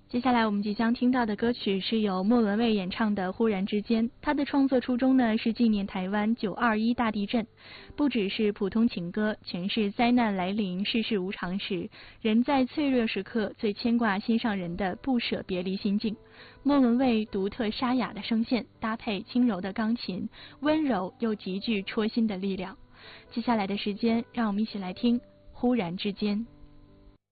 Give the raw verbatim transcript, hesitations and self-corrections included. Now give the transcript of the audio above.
接下来我们即将听到的歌曲是由莫文蔚演唱的《忽然之间》。他的创作初衷呢是纪念台湾九二一大地震，不只是普通情歌，全是灾难来临、世事无常时，人在脆弱时刻最牵挂心上人的不舍别离心境。莫文蔚独特沙哑的声线搭配轻柔的钢琴，温柔又极具戳心的力量。接下来的时间，让我们一起来听《忽然之间》。